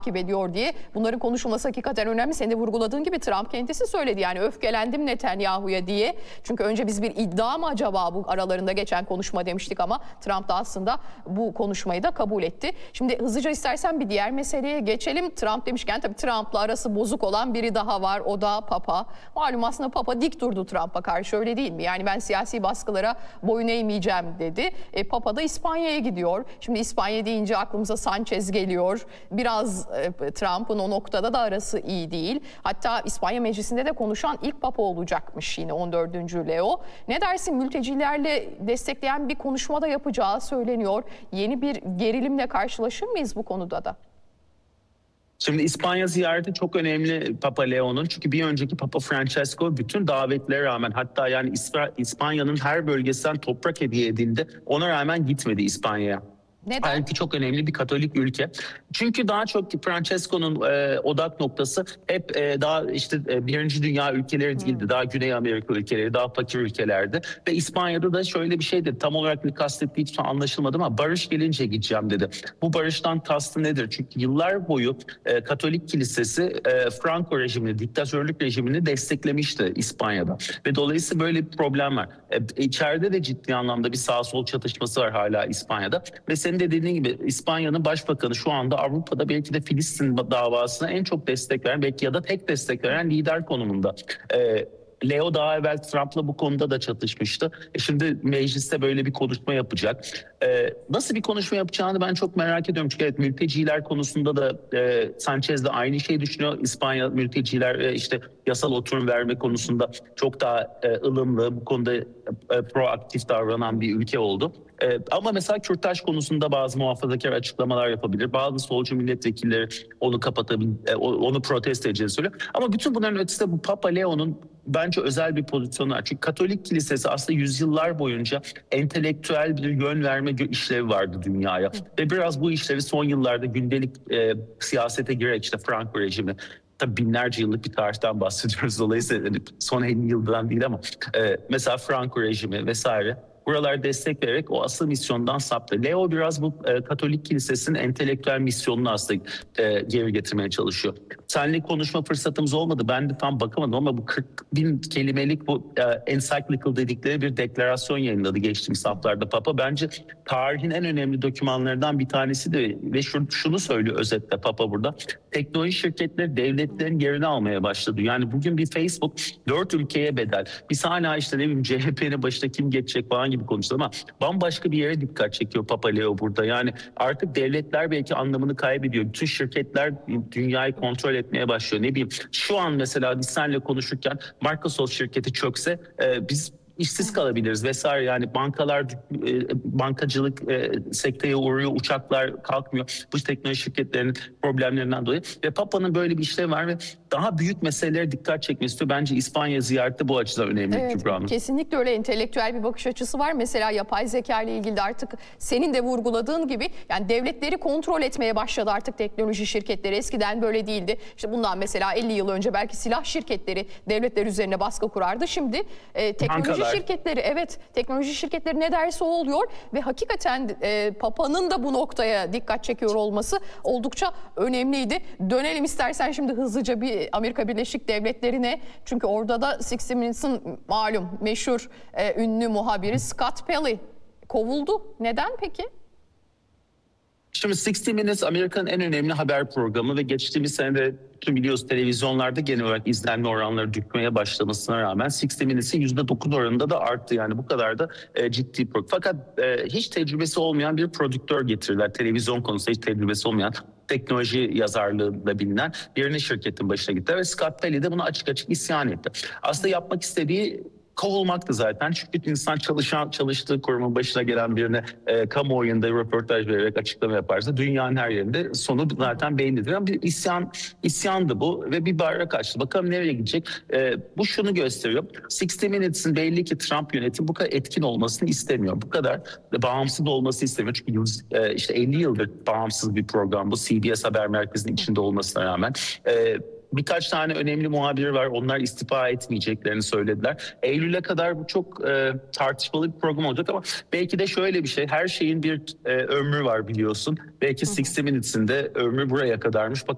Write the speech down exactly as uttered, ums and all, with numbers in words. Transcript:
takip ediyor diye. Bunların konuşulması hakikaten önemli. Senin de vurguladığın gibi Trump kendisi söyledi, yani öfkelendim Netanyahu'ya diye. Çünkü önce biz bir iddia mı acaba bu aralarında geçen konuşma demiştik ama Trump da aslında bu konuşmayı da kabul etti. Şimdi hızlıca istersen bir diğer meseleye geçelim. Trump demişken tabii Trump'la arası bozuk olan biri daha var. O da Papa. Malum aslında Papa dik durdu Trump'a karşı, öyle değil mi? Yani ben siyasi baskılara boyun eğmeyeceğim dedi. E, Papa da İspanya'ya gidiyor. Şimdi İspanya deyince aklımıza Sanchez geliyor. Biraz Trump'ın o noktada da arası iyi değil. Hatta İspanya Meclisi'nde de konuşan ilk papa olacakmış yine on dördüncü Leo. Ne dersin, mültecilerle destekleyen bir konuşma da yapacağı söyleniyor. Yeni bir gerilimle karşılaşır mıyız bu konuda da? Şimdi İspanya ziyareti çok önemli Papa Leo'nun. Çünkü bir önceki Papa Francesco bütün davetlere rağmen, hatta yani İspanya'nın her bölgesinden toprak hediye edildi. Ona rağmen gitmedi İspanya'ya. Neden? Halbuki çok önemli bir Katolik ülke. Çünkü daha çok Francesco'nun e, odak noktası hep e, daha işte e, birinci dünya ülkeleri değildi. Hmm. Daha Güney Amerika ülkeleri, daha fakir ülkelerdi. Ve İspanya'da da şöyle bir şeydi. Tam olarak ne kastettiği hiç anlaşılmadı ama barış gelince gideceğim dedi. Bu barıştan kastı nedir? Çünkü yıllar boyu e, Katolik kilisesi e, Franco rejimini, diktatörlük rejimini desteklemişti İspanya'da. Ve dolayısıyla böyle bir problem var. E, içeride de ciddi anlamda bir sağ sol çatışması var hala İspanya'da. Ve senin de dediğin gibi İspanya'nın başbakanı şu anda Avrupa'da belki de Filistin davasına en çok destek veren, belki ya da tek destek veren lider konumunda. Ee, Leo daha evvel Trump'la bu konuda da çatışmıştı. E şimdi mecliste böyle bir konuşma yapacak. Ee, nasıl bir konuşma yapacağını ben çok merak ediyorum. Çünkü evet, mülteciler konusunda da e, Sanchez de aynı şeyi düşünüyor. İspanya mülteciler e, işte yasal oturum verme konusunda çok daha e, ılımlı, bu konuda e, proaktif davranan bir ülke oldu. Ee, ama mesela Kürtaj konusunda bazı muhafazakar açıklamalar yapabilir. Bazı solcu milletvekilleri onu kapatabilir, onu protesto edeceğini söylüyor. Ama bütün bunların ötesinde bu Papa Leo'nun bence özel bir pozisyonu var. Çünkü Katolik Kilisesi aslında yüzyıllar boyunca entelektüel bir yön verme işlevi vardı dünyaya. Ve biraz bu işlevi son yıllarda gündelik e, siyasete girerek, işte Franco rejimi, tabii binlerce yıllık bir tarihten bahsediyoruz. Dolayısıyla son elli yıldan değil ama e, mesela Franco rejimi vesaire, buralar destek vererek o asıl misyondan saptı. Leo biraz bu e, Katolik Kilisesi'nin entelektüel misyonunu aslında e, geri getirmeye çalışıyor. Seninle konuşma fırsatımız olmadı. Ben de tam bakamadım ama bu kırk bin kelimelik bu e, encyclical dedikleri bir deklarasyon yayınladı geçtiğimiz haftalarda Papa. Bence tarihin en önemli dokümanlarından bir tanesi de ve şunu, şunu söylüyor özetle Papa burada. Teknoloji şirketleri devletlerin yerini almaya başladı. Yani bugün bir Facebook dört ülkeye bedel. Biz hala işte ne bileyim C H P'nin başına kim geçecek falan gibi konuşuyor ama bambaşka bir yere dikkat çekiyor Papa Leo burada. Yani artık devletler belki anlamını kaybediyor. Bütün şirketler dünyayı kontrol etmeye başlıyor. Ne bileyim, şu an mesela biz seninle konuşurken Microsoft şirketi çökse e, biz işsiz kalabiliriz vesaire. Yani bankalar, e, bankacılık e, sekteye uğruyor, uçaklar kalkmıyor. Bu teknoloji şirketlerinin problemlerinden dolayı. Ve Papa'nın böyle bir işlevi var ve daha büyük meselelere dikkat çekmek istiyor. Bence İspanya ziyareti bu açıdan önemli. Evet, Kübra'nın. Kesinlikle öyle, entelektüel bir bakış açısı var. Mesela yapay zeka ile ilgili de artık senin de vurguladığın gibi yani devletleri kontrol etmeye başladı artık teknoloji şirketleri. Eskiden böyle değildi. İşte bundan mesela elli yıl önce belki silah şirketleri devletler üzerine baskı kurardı. Şimdi e, teknoloji Bankalar. şirketleri, evet, teknoloji şirketleri ne derse o oluyor ve hakikaten e, Papa'nın da bu noktaya dikkat çekiyor olması oldukça önemliydi. Dönelim istersen şimdi hızlıca bir Amerika Birleşik Devletleri'ne. Çünkü orada da altmış Minutes'ın malum meşhur e, ünlü muhabiri Scott Pelley kovuldu. Neden peki? Şimdi altmış Minutes Amerika'nın en önemli haber programı ve geçtiğimiz senede tüm biliyoruz televizyonlarda genel olarak izlenme oranları düşmeye başlamasına rağmen altmış Minutes'in yüzde dokuz oranında da arttı. Yani bu kadar da e, ciddi program. Fakat e, hiç tecrübesi olmayan bir prodüktör getirdiler. Televizyon konusunda hiç tecrübesi olmayan, teknoloji yazarlığında bilinen birinin şirketin başına gittiler ve Scott Pelley de buna açık açık isyan etti. Aslında yapmak istediği kovulmaktı zaten. Çünkü bir insan çalışan, çalıştığı kurumun başına gelen birine e, kamuoyunda röportaj vererek açıklama yaparsa dünyanın her yerinde sonu zaten bellidir. Ama bir isyan, isyandı bu ve bir bayrak açtı. Bakalım nereye gidecek? E, bu şunu gösteriyor. altmış Minutes'in belli ki Trump yönetimi bu kadar etkin olmasını istemiyor. Bu kadar bağımsız olmasını istemiyor. Çünkü e, işte elli yıldır bağımsız bir program bu. C B S Haber Merkezi'nin içinde olmasına rağmen. E, Birkaç tane önemli muhabiri var. Onlar istifa etmeyeceklerini söylediler. Eylül'e kadar bu çok e, tartışmalı bir program olacak ama belki de şöyle bir şey. Her şeyin bir e, ömrü var biliyorsun. Belki altmış Minutes'in de ömrü buraya kadarmış. Bakalım.